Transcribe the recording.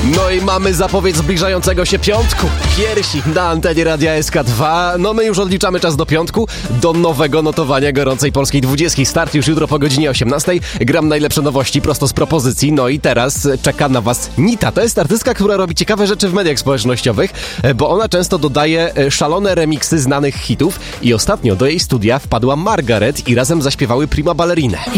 No i mamy zapowiedź zbliżającego się piątku. Piersi na antenie Radia SK2. No my już odliczamy czas do piątku, do nowego notowania gorącej polskiej 20. Start już jutro po godzinie 18. Gram najlepsze nowości prosto z propozycji. No i teraz czeka na was Nita. To jest artystka, która robi ciekawe rzeczy w mediach społecznościowych, bo ona często dodaje szalone remiksy znanych hitów i ostatnio do jej studia wpadła Margaret i razem zaśpiewały Prima Ballerine.